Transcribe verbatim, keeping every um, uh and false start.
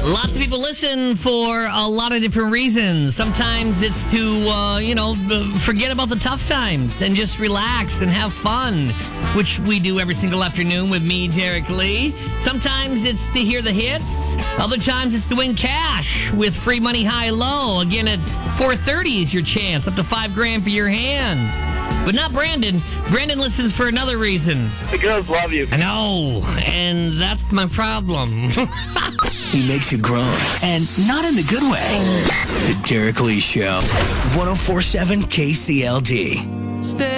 Lots of people listen for a lot of different reasons. Sometimes it's to, uh, you know, forget about the tough times and just relax and have fun, which we do every single afternoon with me, Derek Lee. Sometimes it's to hear the hits. Other times it's to win cash with free money high-low. Again, at four thirty is your chance, up to five grand for your hand. But not Brandon. Brandon listens for another reason. The girls love you. I know, and that's my problem. He makes you groan, and not in the good way. The Derek Lee Show. one oh four point seven K C L D. Stay